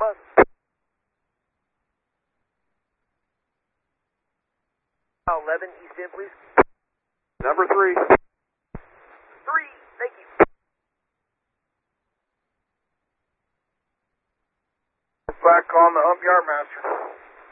bus. 11 East End, please. Number 3. 3, thank you. Back on the hump yard master.